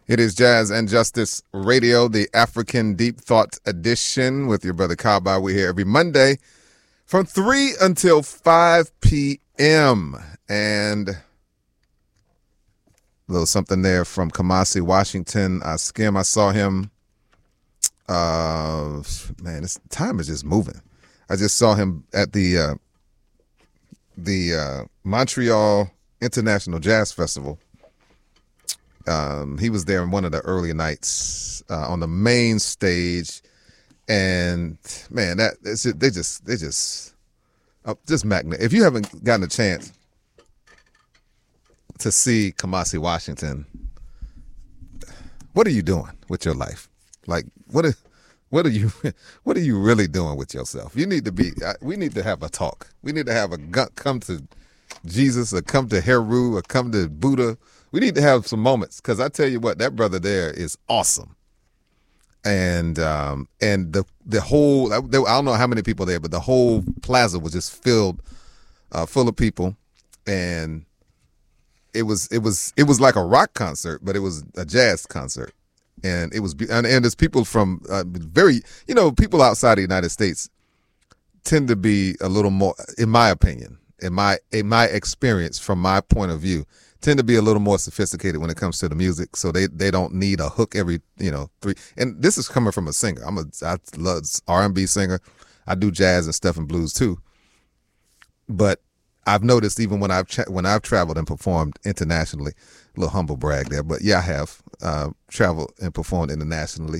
It is Jazz and Justice Radio, the African Deep Thought edition with your brother Kaba. We're here every Monday from 3 until 5 p.m. And a little something there from Kamasi Washington. I saw him. Man, this time is just moving. I just saw him at the Montreal International Jazz Festival. He was there in one of the early nights on the main stage, and man, they just magnet. If you haven't gotten a chance to see Kamasi Washington, what are you doing with your life? Like, what are you really doing with yourself? You need to be. We need to have a talk. We need to have come to Jesus, or come to Heru, or come to Buddha. We need to have some moments, because I tell you what, that brother there is awesome. And the whole, I don't know how many people there, but the whole plaza was just full of people, and it was like a rock concert, but it was a jazz concert, and it was and there's people from people outside the United States tend to be a little more, in my opinion, in my experience, from my point of view, tend to be a little more sophisticated when it comes to the music, so they don't need a hook every 3. And this is coming from a singer. I love R&B singer. I do jazz and stuff and blues too. But I've noticed, even when I've traveled and performed internationally, a little humble brag there, but yeah, I have traveled and performed internationally.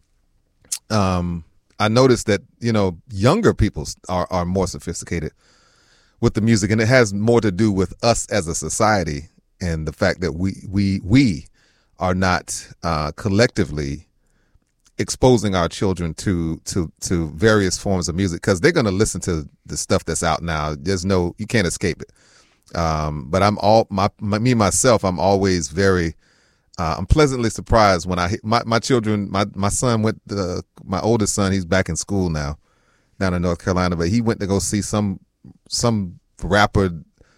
I noticed that younger people are more sophisticated with the music, and it has more to do with us as a society. And the fact that we are not collectively exposing our children to various forms of music, because they're going to listen to the stuff that's out now. You can't escape it. But I'm always very, I'm pleasantly surprised when my children, my son my oldest son, he's back in school now down in North Carolina, but he went to go see some rapper.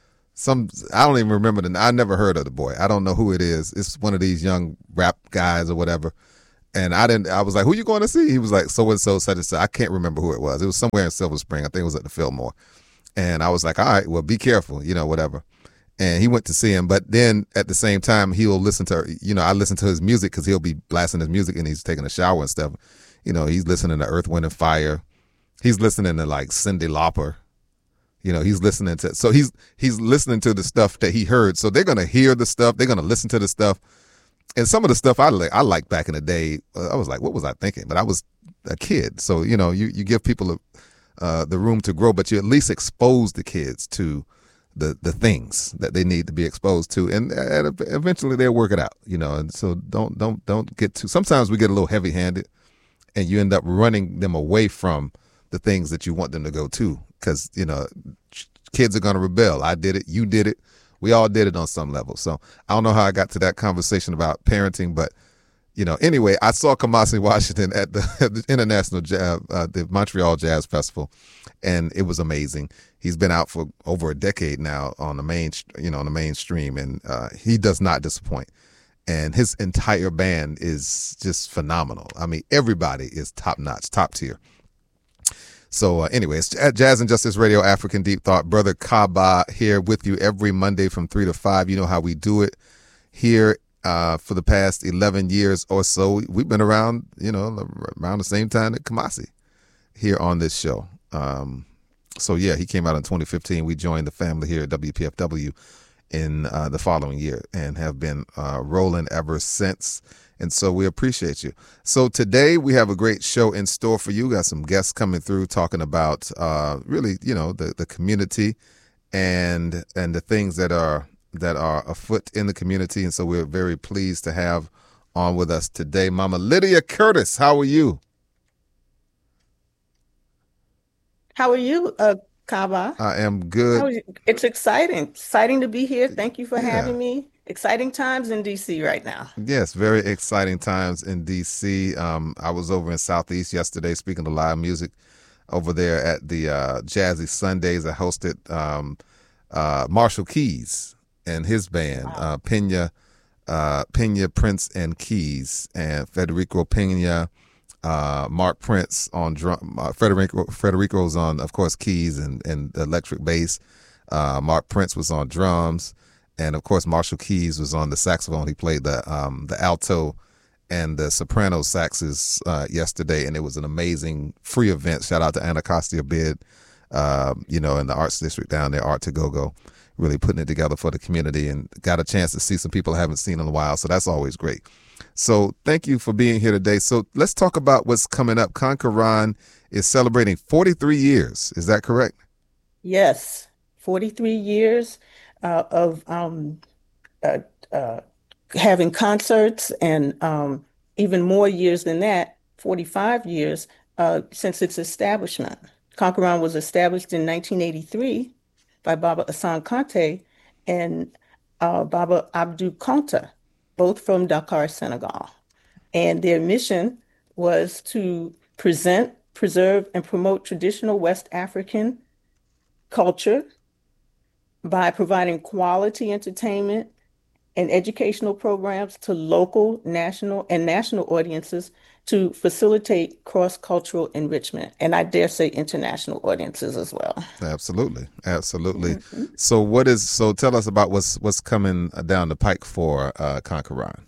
I don't even remember I never heard of the boy. I don't know who it is. It's one of these young rap guys or whatever. And I was like, who you going to see? He was like, so-and-so, such and such. I can't remember who it was. It was somewhere in Silver Spring. I think it was at the Fillmore. And I was like, all right, well, be careful, whatever. And he went to see him. But then at the same time, he'll listen to, I listen to his music, because he'll be blasting his music and he's taking a shower and stuff. He's listening to Earth, Wind and Fire. He's listening to like Cyndi Lauper. He's listening to, so he's listening to the stuff that he heard. So they're going to hear the stuff. They're going to listen to the stuff. And some of the stuff I liked back in the day, I was like, what was I thinking? But I was a kid. So, you give people the room to grow, but you at least expose the kids to the things that they need to be exposed to. And eventually they'll work it out, and so don't get too, sometimes we get a little heavy handed, and you end up running them away from the things that you want them to go to. Because, kids are going to rebel. I did it. You did it. We all did it on some level. So I don't know how I got to that conversation about parenting, but, anyway, I saw Kamasi Washington at the International the Montreal Jazz Festival, and it was amazing. He's been out for over a decade now on the mainstream, and he does not disappoint. And his entire band is just phenomenal. I mean, everybody is top notch, top tier. So anyway, it's at Jazz and Justice Radio, African Deep Thought. Brother Kaba here with you every Monday from 3 to 5. You know how we do it here for the past 11 years or so. We've been around, around the same time that Kamasi here on this show. So yeah, he came out in 2015. We joined the family here at WPFW in the following year, and have been rolling ever since. And so we appreciate you. So today we have a great show in store for you. We got some guests coming through talking about really, the community and the things that are afoot in the community. And so we're very pleased to have on with us today Mama Lydia Curtis. How are you? How are you, Kaba? I am good. It's exciting to be here. Thank you for having me. Exciting times in DC right now. Yes, very exciting times in DC. I was over in Southeast yesterday speaking to live music over there at the Jazzy Sundays. I hosted Marshall Keys and his band, Pena Pena, Prince, and Keys, and Federico Pena, Mark Prince on drum. Federico's on, of course, keys and the electric bass. Mark Prince was on drums, and of course, Marshall Keys was on the saxophone. He played the alto and the soprano saxes yesterday, and it was an amazing free event. Shout out to Anacostia Bid, in the Arts District down there, Art to Go Go, really putting it together for the community, and got a chance to see some people I haven't seen in a while. So that's always great. So thank you for being here today. So let's talk about what's coming up. Conqueron is celebrating 43 years. Is that correct? Yes, 43 years of uh, uh, having concerts, and even more years than that, 45 years since its establishment. Conqueron was established in 1983 by Baba Hassan Kante and Baba Abdou Konta, both from Dakar, Senegal. And their mission was to present, preserve, and promote traditional West African culture by providing quality entertainment and educational programs to local, national audiences to facilitate cross-cultural enrichment. And I dare say international audiences as well. Absolutely, absolutely. Mhm. So tell us about what's coming down the pike for Conqueron.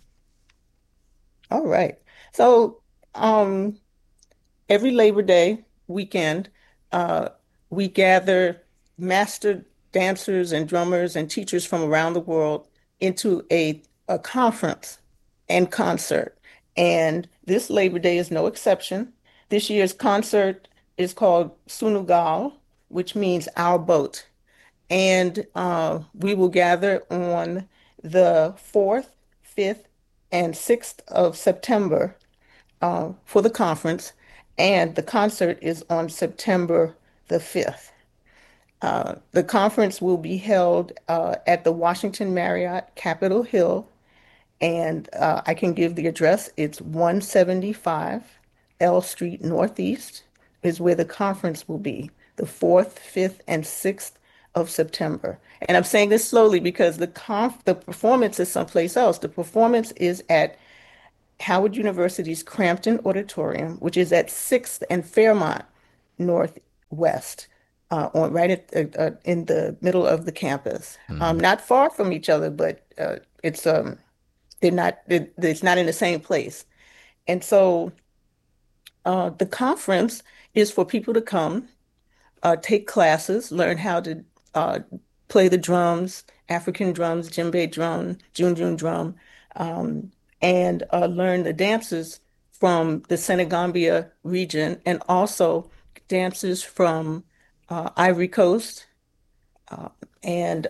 All right. So um, every Labor Day weekend, uh, we gather master dancers and drummers and teachers from around the world into a conference and concert. And this Labor Day is no exception. This year's concert is called Sunugal, which means our boat. And we will gather on the 4th, 5th, and 6th of September for the conference, and the concert is on September the 5th. The conference will be held at the Washington Marriott, Capitol Hill, and I can give the address. It's 175 L Street Northeast is where the conference will be, the 4th, 5th, and 6th of September. And I'm saying this slowly because the performance is someplace else. The performance is at Howard University's Crampton Auditorium, which is at 6th and Fairmont Northwest, on right in the middle of the campus. Hmm. Not far from each other, but it's not in the same place. And so the conference is for people to come, take classes, learn how to uh, play the drums, African drums, djembe drum, junjun drum, um, and learn the dances from the Senegambia region, and also dances from Ivory Coast uh, and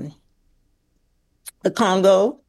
the Congo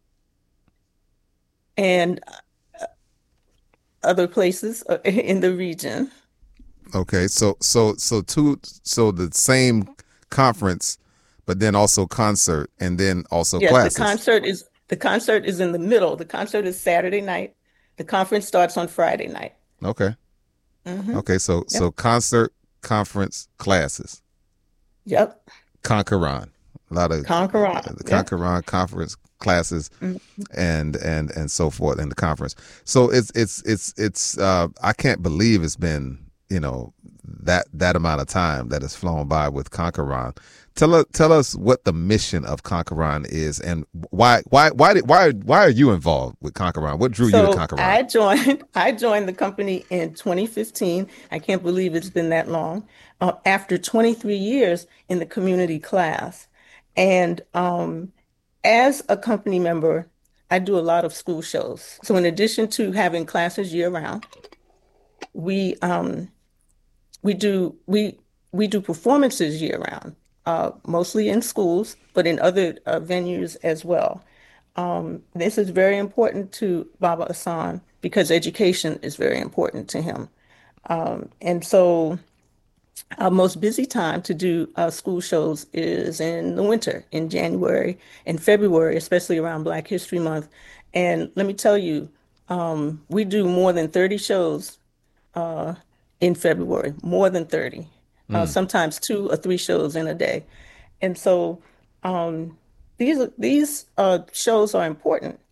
and other places in the region. Okay, so the same conference, but then also concert, and then also Yes, classes. the concert is in the middle. The concert is Saturday night. The conference starts on Friday night. Okay, Hmm. okay, so Yep. concert, conference, classes. Yep. Conqueron, a lot of Conqueror. the Yep. Conqueron conference classes, Mhm. and so forth in the conference. So it's I can't believe it's been that amount of time that has flown by with Conqueron. Tell us what the mission of Conqueron is, and why are you involved with Conqueron? What drew you to So Conqueron? I joined the company in 2015. I can't believe it's been that long. After 23 years in the community class. And as a company member, I do a lot of school shows. So in addition to having classes year round, we we do we we do performances year round, mostly in schools, but in other venues as well. This is very important to Baba Hassan because education is very important to him. And so our most busy time to do school shows is in the winter, in January and February, especially around Black History Month. And let me tell you, we do more than 30 shows in February, more than 30, Mm, sometimes 2 or 3 shows in a day. And so um, these shows are important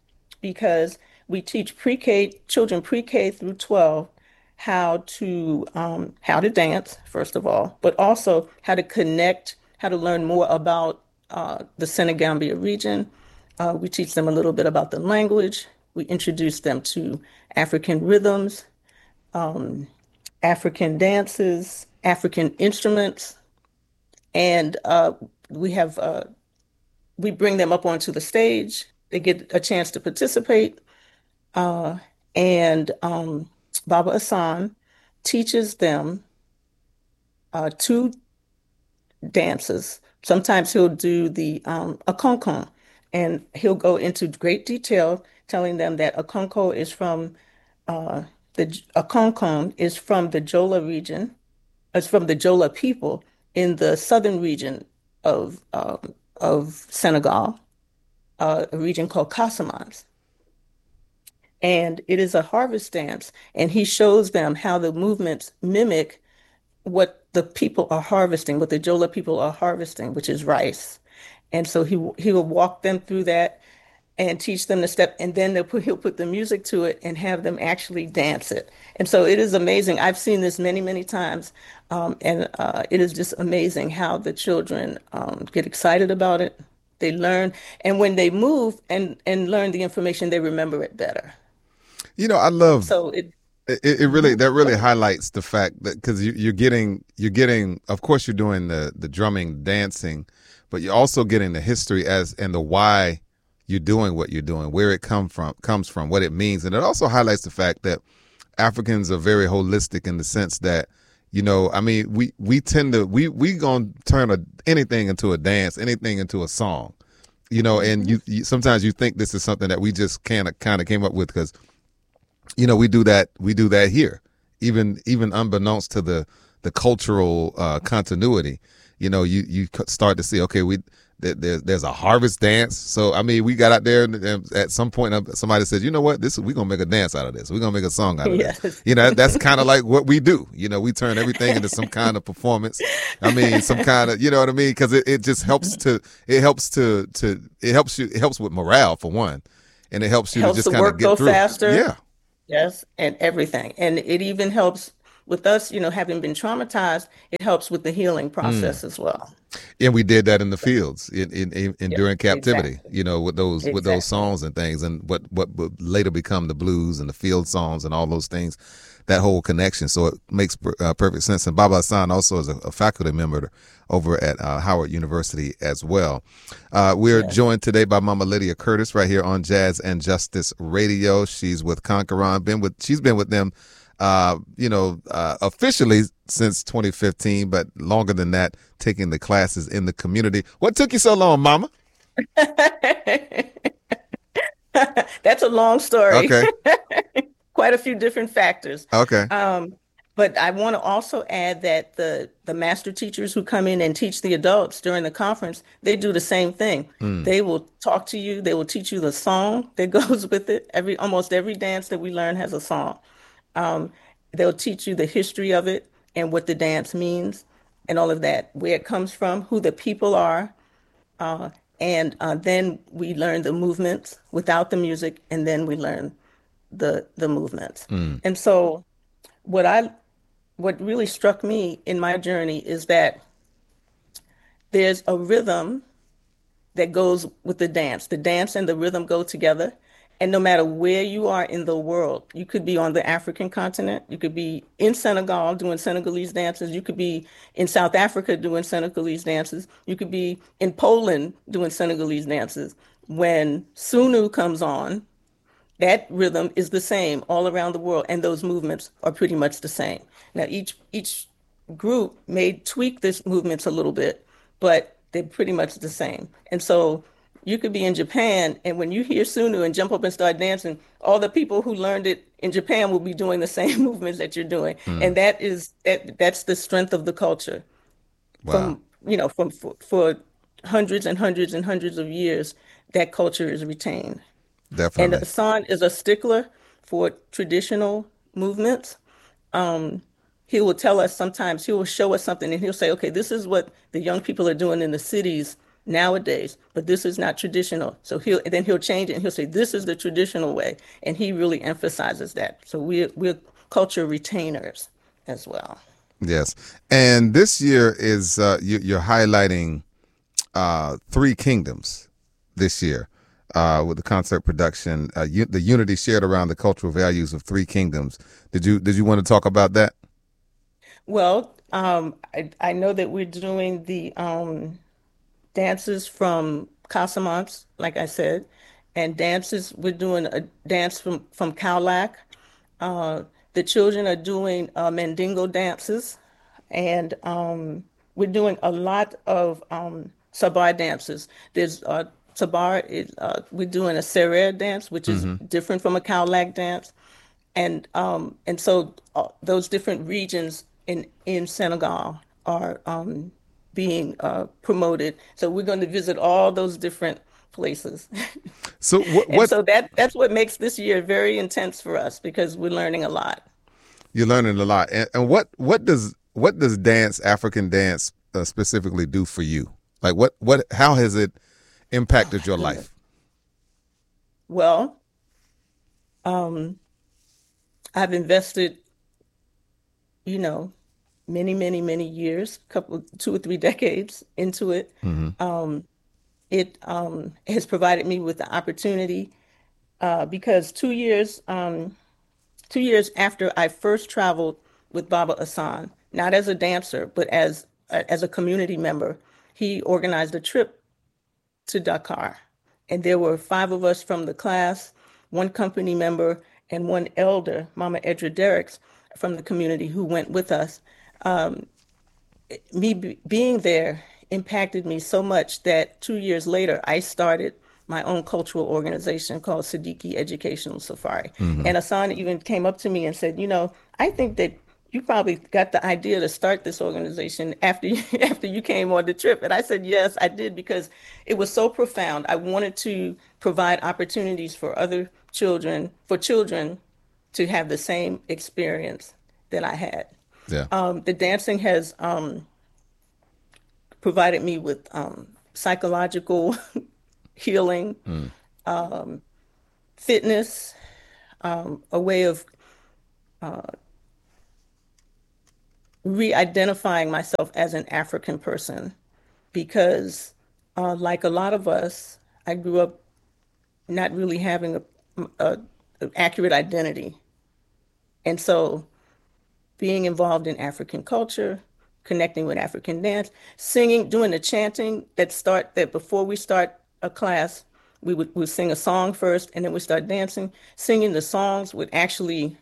because we teach pre-K children pre-K through 12 how to dance, first of all, but also how to connect, how to learn more about the Senegambia region. We teach them a little bit about the language. We introduce them to African rhythms, African dances, African instruments, and we have we bring them up onto the stage. They get a chance to participate, uh, and Baba Hassan teaches them two dances. Sometimes he'll do the akonko, and he'll go into great detail, telling them that akonko is from the akonko is from the Jola region. It's from the Jola people in the southern region of Senegal, a region called Casamance. And it is a harvest dance, and he shows them how the movements mimic what the people are harvesting, what the Jola people are harvesting, which is rice. And so he will walk them through that and teach them the step, and then he'll put the music to it and have them actually dance it. And so it is amazing. I've seen this many, many times, and it is just amazing how the children get excited about it. They learn, and when they move and learn the information, they remember it better. I love So it. it really Mhm. that really highlights the fact that because you're getting of course you're doing the drumming dancing, but you're also getting the history as and the why you're doing what you're doing, where it comes from, what it means, and it also highlights the fact that Africans are very holistic in the sense that I mean we tend to we gonna turn anything into a dance, anything into a song, and Mhm. you sometimes you think this is something that we just kind of came up with because we do that here, even unbeknownst to the cultural continuity. You start to see, okay, there's a harvest dance. So I mean, we got out there, and at some point, somebody says, you know what, this we're gonna make a dance out of this. We're gonna make a song out of this. Yes. That's kind of like what we do. We turn everything into some kind of performance. I mean, some kind of, you know what I mean? Because it just helps it helps with morale for one, and it helps you to Helps just the kind of work get go through. faster. Yeah. Yes, and everything. And it even helps with us, having been traumatized, it helps with the healing Mm. process as well. And we did that in the fields in Yeah, during captivity, exactly. with those Exactly. songs and things, and what would later become the blues and the field songs and all those things, that whole connection. So it makes perfect sense. And Baba Hassan also is a faculty member over at Howard University as well. We're Yes. joined today by Mama Lydia Curtis right here on Jazz and Justice Radio. She's with Conqueron. She's been with them officially since 2015, but longer than that, taking the classes in the community. What took you so long, Mama? That's a long story. Okay. Quite a few different factors. Okay. Um, but I want to also add that the master teachers who come in and teach the adults during the conference, they do the same thing. Mm. They will talk to you, they will teach you the song that goes with it. Almost every dance that we learn has a song. Um, they'll teach you the history of it and what the dance means and all of that, where it comes from, who the people are. Uh, and then we learn the movements without the music, and then we learn the movements. Mm. And so what I what really struck me in my journey is that there's a rhythm that goes with the dance. The dance and the rhythm go together. And no matter where you are in the world, you could be on the African continent, you could be in Senegal doing Senegalese dances, you could be in South Africa doing Senegalese dances, you could be in Poland doing Senegalese dances. When Sunu comes on, that rhythm is the same all around the world, and those movements are pretty much the same. Now, each group may tweak this movements a little bit, but they're pretty much the same. And so you could be in Japan, and when you hear Sunu and jump up and start dancing, all the people who learned it in Japan will be doing the same movements that you're doing. Mm. And that's the strength of the culture Wow. from, for hundreds and hundreds and hundreds of years, that culture is retained. And Definitely. Hassan is a stickler for traditional movements. He will tell us sometimes, he will show us something and he'll say, okay, this is what the young people are doing in the cities nowadays, but this is not traditional. So he'll change it and he'll say, this is the traditional way. And he really emphasizes that. So we're culture retainers as well. Yes. And this year is you're highlighting Three Kingdoms this year with the concert production, the unity shared around the cultural values of Three Kingdoms. Did you want to talk about that? Well, I know that we're doing the dances from Casamance, like I said, and dances. We're doing a dance from Cowlack. The children are doing Mandingo dances, and we're doing a lot of Sabar dances. There's Sabar is we're doing a Serer dance, which is Hmm. different from a Cowlack dance, and so those different regions in Senegal are being promoted. So we're going to visit all those different places. So And what so that's what makes this year very intense for us because we're learning a lot. you're learning a lot, and what does dance, African dance, specifically do for you? Like what how has it Oh impacted my your goodness. life? Well, um, I've invested, you know, many years, couple, 2 or 3 decades into it. Hmm. It has provided me with the opportunity because 2 years after I first traveled with Baba Hassan, not as a dancer, but as a community member, he organized a trip to Dakar. And there were 5 of us from the class, one company member, and one elder, Mama Edra Derricks, from the community who went with us. Being there impacted me so much that 2 years later, I started my own cultural organization called Siddiqui Educational Safari. Hmm. And Hassan even came up to me and said, I think that you probably got the idea to start this organization after after you came on the trip. And I said, yes, I did because it was so profound. I wanted to provide opportunities for other children, for children to have the same experience that I had. Yeah. The dancing has provided me with psychological healing, Mm. fitness, a way of re-identifying myself as an African person. Because, like a lot of us, I grew up not really having a an accurate identity. And so being involved in African culture, connecting with African dance, singing, doing the chanting that before we start a class, we sing a song first and then we start dancing. Singing the songs would actually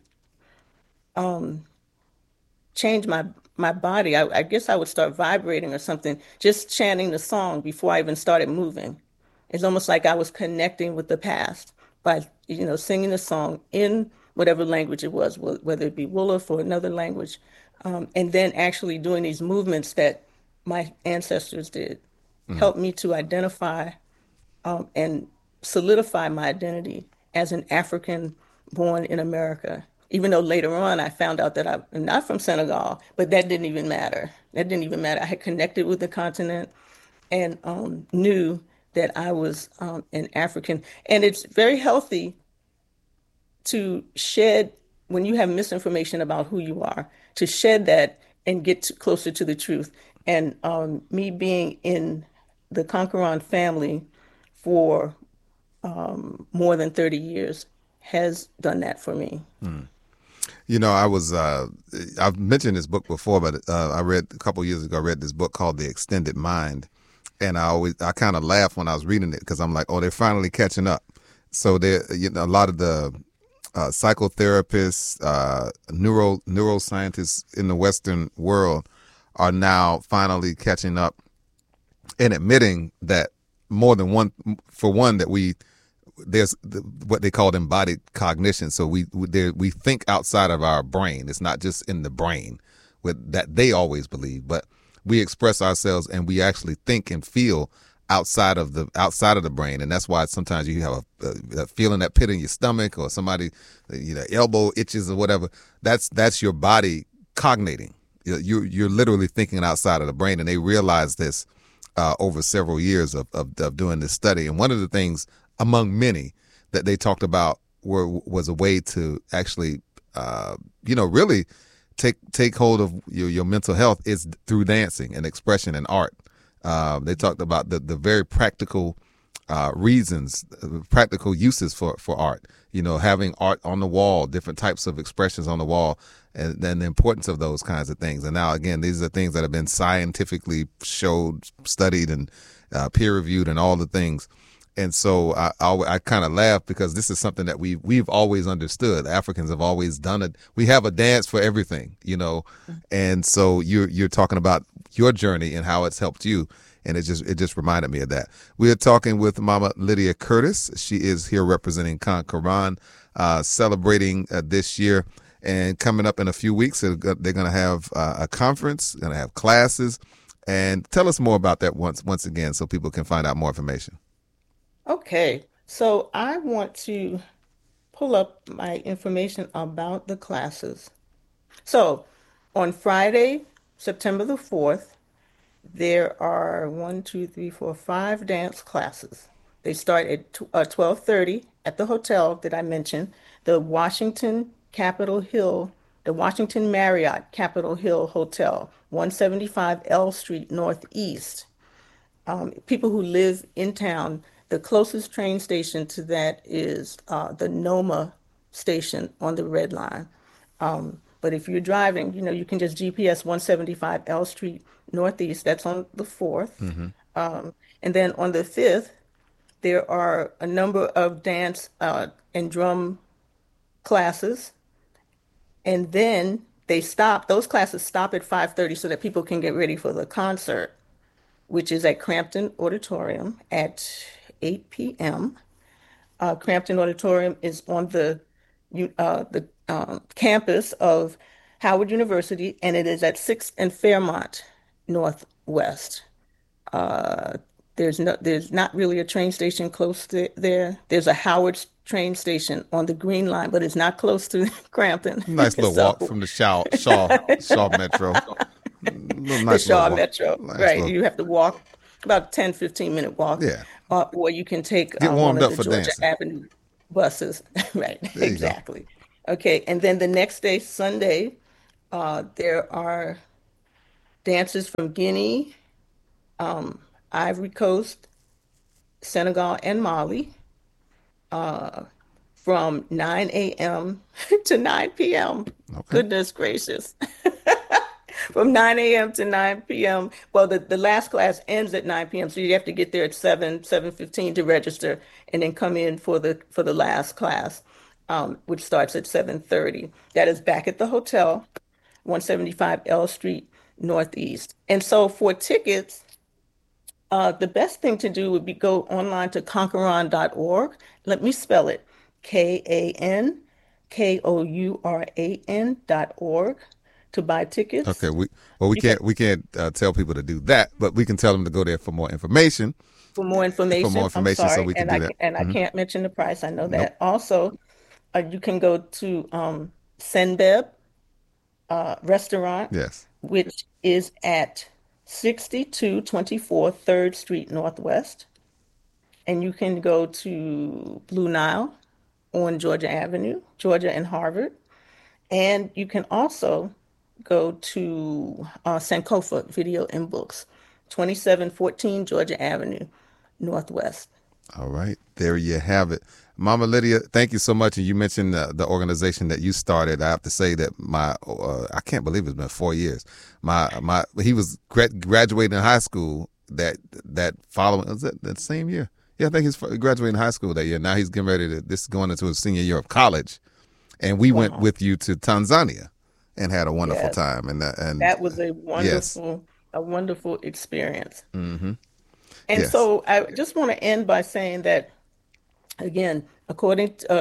change my body. I guess I would start vibrating or something, just chanting the song before I even started moving. It's almost like I was connecting with the past by, singing the song in whatever language it was, whether it be Wolof or another language, and then actually doing these movements that my ancestors did Mm. helped me to identify and solidify my identity as an African born in America. Even though later on I found out that I'm not from Senegal, but that didn't even matter. That didn't even matter. I had connected with the continent and knew that I was an African. And it's very healthy to shed, when you have misinformation about who you are, to shed that and closer to the truth. And me being in the Conquerant family for more than 30 years has done that for me. I've mentioned this book before, but I read a couple years ago. I read this book called The Extended Mind, and I kind of laughed when I was reading it because I'm like, oh, they're finally catching up. So a lot of the psychotherapists, neuroscientists in the Western world are now finally catching up and admitting that more than one, for one, that there's what they call embodied cognition. So we think outside of our brain. It's not just in the brain with that they always believe, but we express ourselves and we actually think and feel outside of the brain. And that's why sometimes you have a feeling, that pit in your stomach, or somebody, elbow itches or whatever. That's your body cognating. You're literally thinking outside of the brain, and they realize this over several years of doing this study. And one of the things, among many, that they talked about was a way to actually, really take hold of your mental health is through dancing and expression and art. They talked about the very practical reasons, practical uses for art. Having art on the wall, different types of expressions on the wall, and then the importance of those kinds of things. And now, again, these are things that have been scientifically showed, studied, and peer reviewed, and all the things. And so I kind of laugh because this is something that we've always understood. Africans have always done it. We have a dance for everything, And so you're talking about your journey and how it's helped you. And it just reminded me of that. We are talking with Mama Lydia Curtis. She is here representing Conqueron, celebrating this year. And coming up in a few weeks, they're going to have a conference, going to have classes. And tell us more about that once again so people can find out more information. Okay, so I want to pull up my information about the classes. So on Friday, September the 4th, there are 5 dance classes. They start at 12:30 at the hotel that I mentioned, the the Washington Marriott Capitol Hill Hotel, 175 L Street Northeast. People who live in town, the closest train station to that is the Noma station on the Red Line. But if you're driving, you can just GPS 175 L Street Northeast. That's on the 4th. And then on the 5th, there are a number of dance and drum classes. And then those classes stop at 5:30 so that people can get ready for the concert, which is at Crampton Auditorium at 8 p.m. Crampton Auditorium is on the campus of Howard University, and it is at 6th and Fairmont Northwest. Uh, there's not really a train station close to there. There's a Howard train station on the Green Line, but it's not close to Crampton. Nice little walk So from the Shaw Metro. Little the nice little Shaw walk. Metro, Nice right? little, You have to walk about 10-15 minute walk, yeah. or you can take Get one warmed of up the for Georgia dancing. Avenue buses. Right, There you go. exactly. Okay, and then the next day, Sunday, there are dances from Guinea, um, Ivory Coast, Senegal, and Mali uh, from 9 a.m. to 9 p.m. Okay. Goodness gracious. From 9 a.m. to 9 p.m. Well, the last class ends at 9 p.m. So you have to get there at 7:15 to register and then come in for the last class, which starts at 7:30. That is back at the hotel, 175 L Street Northeast. And so for tickets, the best thing to do would be go online to conqueron.org. Let me spell it. KANKOURAN.org to buy tickets. Okay. We You can can't tell people to do that, but we can tell them to go there for more information. for more For more information. I'm information, so sorry, we can do that. and I can't mention the price. I know Nope. that. Also, you can go to Senbeb Restaurant, Yes. which is at 6224 3rd Street Northwest, and you can go to Blue Nile on Georgia Avenue, Georgia and Harvard, and you can also go to Sankofa Video and Books, 2714 Georgia Avenue Northwest. All right, there you have it. Mama Lydia, thank you so much. And you mentioned the organization that you started. I have to say that I can't believe it's been 4 years. He was graduating high school that following, was that same year? Yeah, I think he's graduating high school that year. Now he's getting ready to, this is going into his senior year of college. And we went Wow. with you to Tanzania and had a wonderful Yes, time. And that was yes. a wonderful experience. Hmm. And Yes. so I just want to end by saying that again, according to,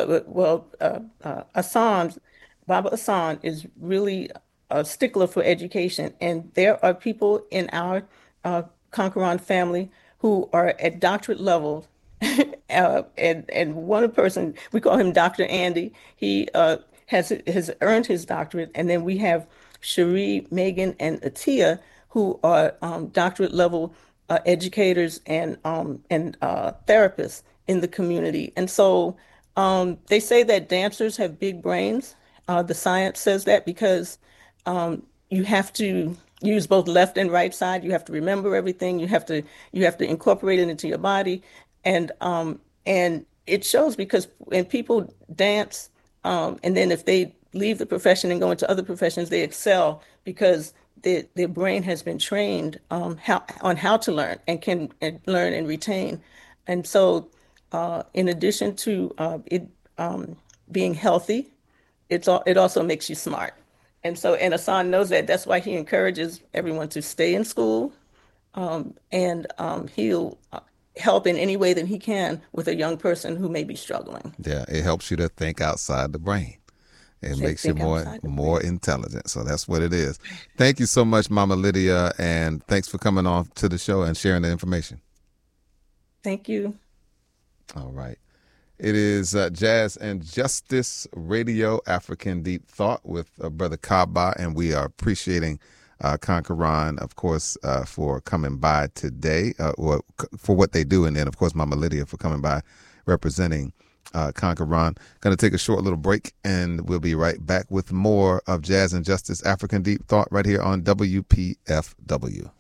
Baba Hassan is really a stickler for education. And there are people in our uh, Conqueron family who are at doctorate level. And one person, we call him Dr. Andy, he has earned his doctorate. And then we have Cherie, Megan, and Atia, who are doctorate level educators and therapists in the community. And so they say that dancers have big brains. The science says that because you have to use both left and right side. You have to remember everything. You have to incorporate it into your body, and it shows because when people dance, and then if they leave the profession and go into other professions, they excel because their brain has been trained how to learn and can learn and retain. And so, in addition to it being healthy, it also makes you smart. And Hassan knows that. That's why he encourages everyone to stay in school, and he'll help in any way that he can with a young person who may be struggling. Yeah, it helps you to think outside the brain. It makes you more intelligent. So that's what it is. Thank you so much, Mama Lydia, and thanks for coming on to the show and sharing the information. Thank you. All right. It is Jazz and Justice Radio, African Deep Thought with Brother Kaba, and we are appreciating Conqueron, of course, for coming by today, or for what they do, and then, of course, Mama Lydia for coming by representing Conqueron. Going to take a short little break, and we'll be right back with more of Jazz and Justice, African Deep Thought right here on WPFW.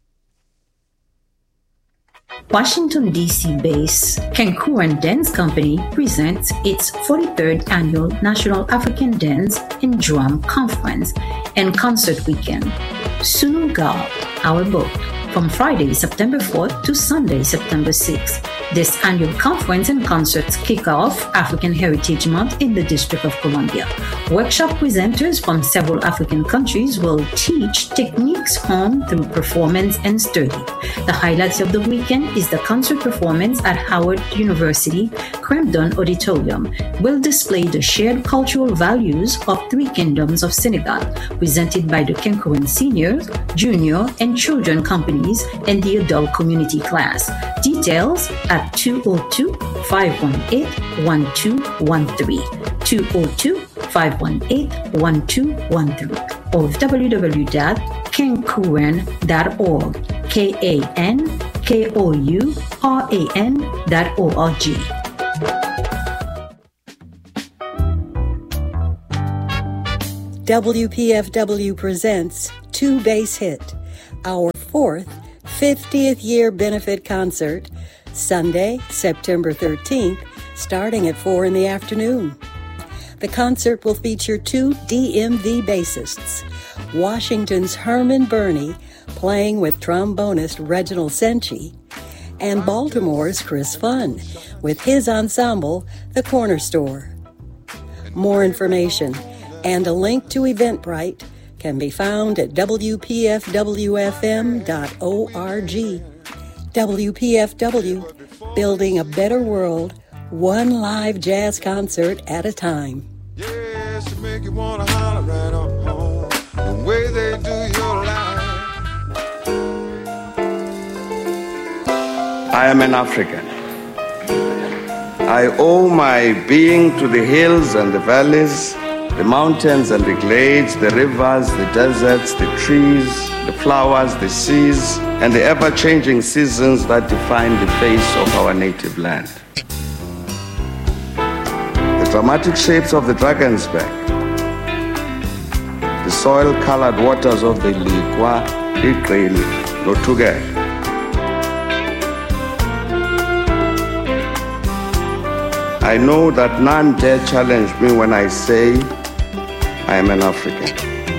Washington, D.C.-based Kenkuran Dance Company presents its 43rd Annual National African Dance and Drum Conference and Concert Weekend. Sunugal, our boat, from Friday, September 4th to Sunday, September 6th. This annual conference and concerts kick off African Heritage Month in the District of Columbia. Workshop presenters from several African countries will teach techniques honed through performance and study. The highlights of the weekend is the concert performance at Howard University Cremdon Auditorium will display the shared cultural values of three kingdoms of Senegal, presented by the Kenkuran Senior, Junior, and Children companies and the adult community class. Details at 202-518-1213, 202-518-1213, or www.kenkuran.org, KANKOURAN.org. WPFW presents Two Bass Hit, our fourth 50th year benefit concert, Sunday, September 13th, starting at 4 in the afternoon. The concert will feature two DMV bassists, Washington's Herman Burney playing with trombonist Reginald Senchi, and Baltimore's Chris Funn with his ensemble, The Corner Store. More information and a link to Eventbrite can be found at WPFWFM.org. WPFW, building a better world, one live jazz concert at a time. Yeah, she make you wanna holler right on home, the way they do your life. I am an African. I owe my being to the hills and the valleys, the mountains and the glades, the rivers, the deserts, the trees, the flowers, the seas, and the ever-changing seasons that define the face of our native land. The dramatic shapes of the Dragon's Back, the soil-colored waters of the Likwa, Iqili, Lotuge. I know that none dare challenge me when I say I am an African.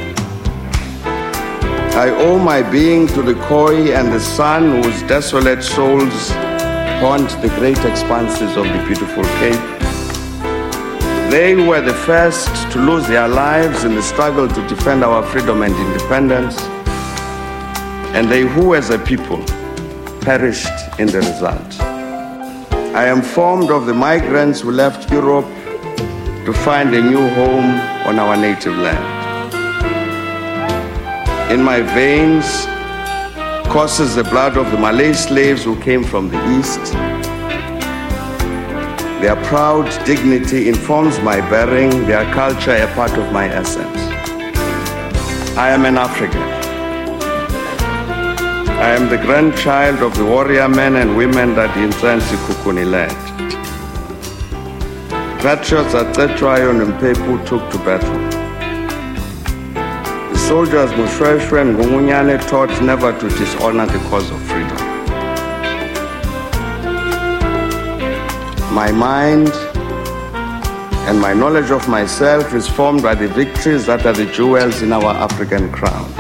I owe my being to the Khoi and the sun whose desolate souls haunt the great expanses of the beautiful Cape. They were the first to lose their lives in the struggle to defend our freedom and independence, and they who as a people perished in the result. I am formed of the migrants who left Europe to find a new home on our native land. In my veins courses the blood of the Malay slaves who came from the east. Their proud dignity informs my bearing, their culture a part of my essence. I am an African. I am the grandchild of the warrior men and women that Inzansi Kukuni led. Patriots at Tetwayo and Mpepu took to battle. The soldiers Mushweshwe and Ngumunyane taught never to dishonor the cause of freedom. My mind and my knowledge of myself is formed by the victories that are the jewels in our African crown.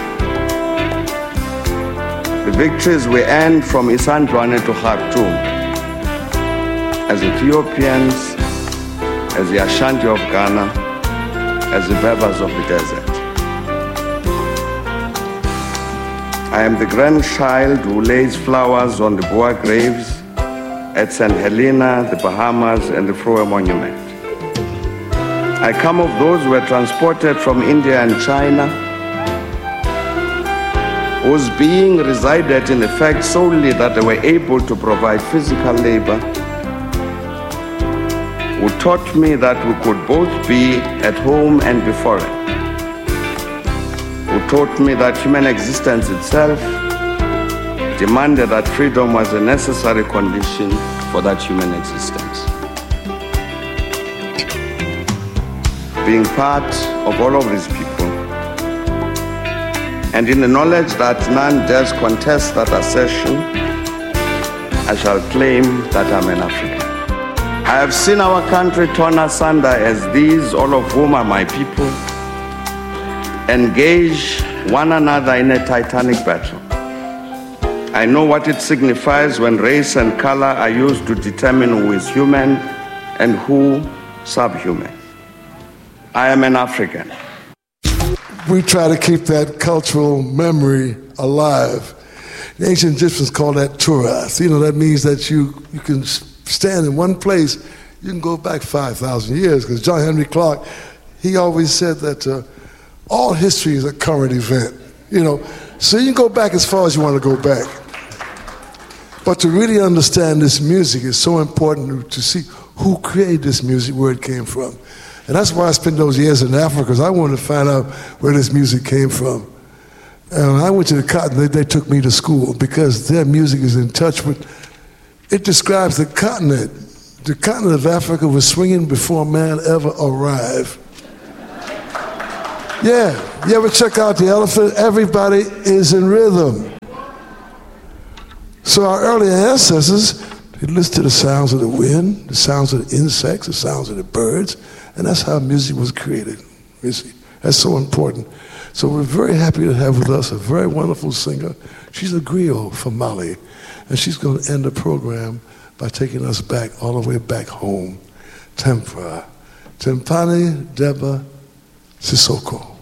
The victories we earned from Isandlwane to Khartoum as Ethiopians, as the Ashanti of Ghana, as the Berbers of the desert. I am the grandchild who lays flowers on the Boer graves at St. Helena, the Bahamas, and the Frohe Monument. I come of those who were transported from India and China, whose being resided in the fact solely that they were able to provide physical labor, who taught me that we could both be at home and be foreign, who taught me that human existence itself demanded that freedom was a necessary condition for that human existence. Being part of all of these people, and in the knowledge that none dares contest that assertion, I shall claim that I'm an African. I have seen our country torn asunder as these, all of whom are my people, engage one another in a titanic battle. I know what it signifies when race and color are used to determine who is human and who subhuman. I am an African. We try to keep that cultural memory alive. The ancient Egyptians called that turas. You know, that means that you can stand in one place. You can go back 5,000 years, because John Henry Clark, he always said that all history is a current event. You know, so you can go back as far as you want to go back. But to really understand this music is so important to see who created this music, where it came from. And that's why I spent those years in Africa, because I wanted to find out where this music came from. And when I went to the continent, they took me to school, because their music is in touch with, it describes the continent. The continent of Africa was swinging before man ever arrived. Yeah, you ever check out the elephant? Everybody is in rhythm. So our early ancestors, they listened to the sounds of the wind, the sounds of the insects, the sounds of the birds, and that's how music was created. You see, that's so important. So we're very happy to have with us a very wonderful singer. She's a griot from Mali, and she's going to end the program by taking us back, all the way back home. Tempra, Tempani Deba Sissoko.